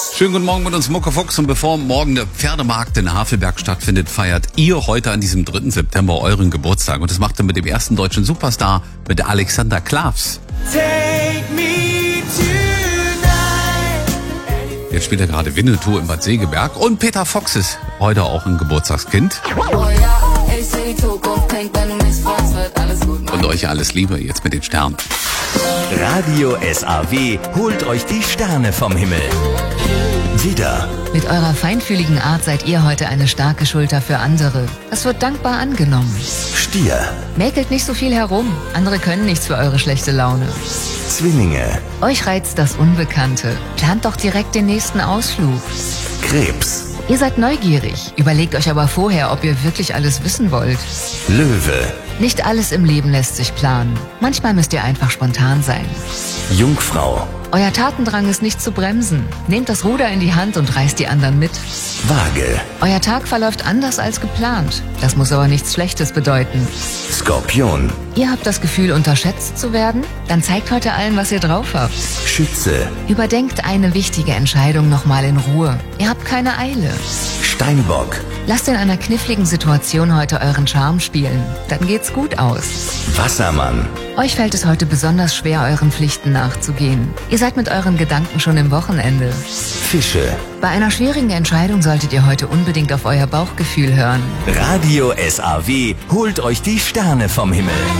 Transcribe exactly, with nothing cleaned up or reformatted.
Schönen guten Morgen mit uns, Mucke Fuchs. Und bevor morgen der Pferdemarkt in Havelberg stattfindet, feiert ihr heute an diesem dritten September euren Geburtstag. Und das macht ihr mit dem ersten deutschen Superstar, mit der Alexander Klavs. Take me tonight. Jetzt spielt er gerade Winnetou im Bad Segeberg. Und Peter Fox ist heute auch ein Geburtstagskind. Oh ja, ich seh die Zukunft, denk, wenn du mich fragst, wird alles gut. Und euch alles Liebe jetzt mit den Sternen. Radio S A W holt euch die Sterne vom Himmel. Widder, Mit eurer feinfühligen Art seid ihr heute eine starke Schulter für andere. Das wird dankbar angenommen. Stier, Mäkelt nicht so viel herum. Andere können nichts für eure schlechte Laune. Zwillinge, Euch reizt das Unbekannte. Plant doch direkt den nächsten Ausflug. Krebs, Ihr seid neugierig. Überlegt euch aber vorher, ob ihr wirklich alles wissen wollt. Löwe, Nicht alles im Leben lässt sich planen. Manchmal müsst ihr einfach spontan sein. Jungfrau, Euer Tatendrang ist nicht zu bremsen. Nehmt das Ruder in die Hand und reißt die anderen mit. Waage, Euer Tag verläuft anders als geplant. Das muss aber nichts Schlechtes bedeuten. Skorpion, Ihr habt das Gefühl, unterschätzt zu werden? Dann zeigt heute allen, was ihr drauf habt. Schütze, Überdenkt eine wichtige Entscheidung nochmal in Ruhe. Ihr habt keine Eile. Steinbock, Lasst in einer kniffligen Situation heute euren Charme spielen. Dann geht's gut aus. Wassermann, Euch fällt es heute besonders schwer, euren Pflichten nachzugehen. Ihr seid mit euren Gedanken schon im Wochenende. Fische. Bei einer schwierigen Entscheidung solltet ihr heute unbedingt auf euer Bauchgefühl hören. Radio S A W holt euch die Sterne vom Himmel.